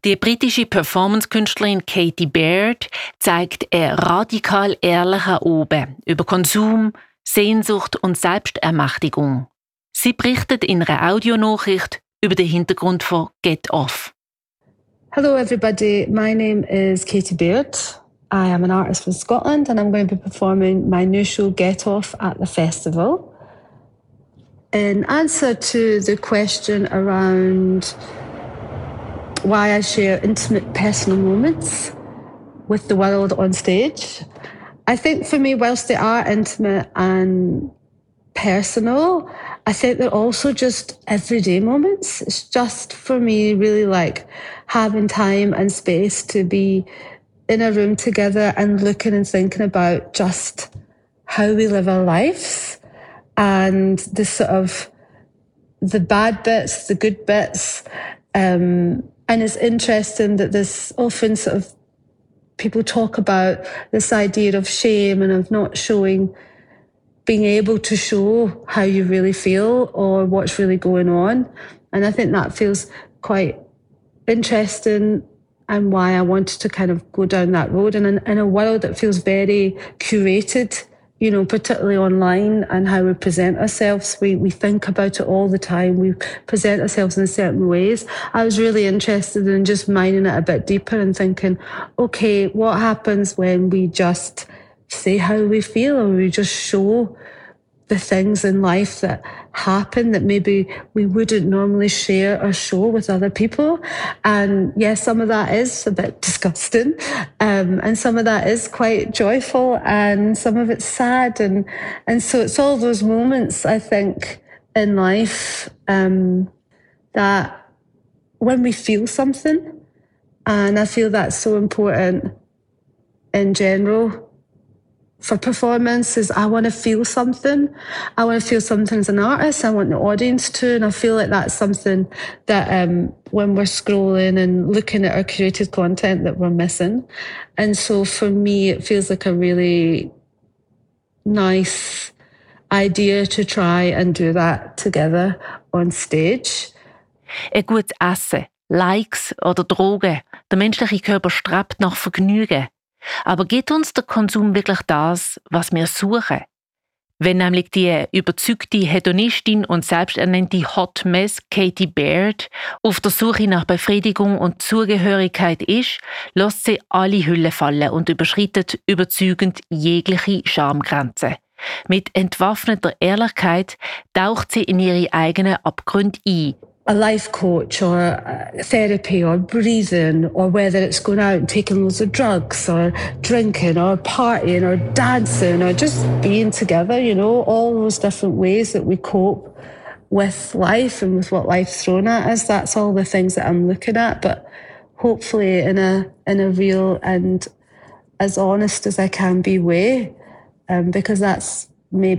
Die britische Performance-Künstlerin Katie Baird zeigt einen radikal ehrlichen Oben über Konsum, Sehnsucht und Selbstermächtigung. Sie berichtet in einer Audionachricht über den Hintergrund von Get Off. Hello everybody, my name is Katie Baird. I am an artist from Scotland and I'm going to be performing my new show Get Off at the festival. In answer to the question around why I share intimate personal moments with the world on stage, I think for me, whilst they are intimate and personal, I think they're also just everyday moments. It's just for me really like having time and space to be in a room together and looking and thinking about just how we live our lives and the sort of the bad bits, the good bits. And it's interesting that there's often sort of people talk about this idea of shame and of not showing, being able to show how you really feel or what's really going on. And I think that feels quite interesting and why I wanted to kind of go down that road. And in a world that feels very curated, you know, particularly online and how we present ourselves, we think about it all the time. We present ourselves in certain ways. I was really interested in just mining it a bit deeper and thinking, okay, what happens when we just say how we feel or we just show the things in life that happen that maybe we wouldn't normally share or show with other people. And yes, some of that is a bit disgusting, and some of that is quite joyful, and some of it's sad, and so it's all those moments, I think, in life that when we feel something, and I feel that's so important in general. For performances, I want to feel something. I want to feel something as an artist. I want the audience to, and I feel like that's something that when we're scrolling and looking at our curated content that we're missing. And so for me, it feels like a really nice idea to try and do that together on stage. Ein gutes Essen, Likes oder Drogen. Der menschliche Körper strebt nach Vergnügen. Aber gibt uns der Konsum wirklich das, was wir suchen? Wenn nämlich die überzeugte Hedonistin und selbsternannte Hot Mess Katie Baird auf der Suche nach Befriedigung und Zugehörigkeit ist, lässt sie alle Hüllen fallen und überschreitet überzeugend jegliche Schamgrenzen. Mit entwaffneter Ehrlichkeit taucht sie in ihre eigenen Abgründe ein. A life coach or therapy or breathing, or whether it's going out and taking loads of drugs or drinking or partying or dancing or just being together, you know, all those different ways that we cope with life and with what life's thrown at us. That's all the things that I'm looking at, but hopefully in a real and as honest as I can be way, because that's maybe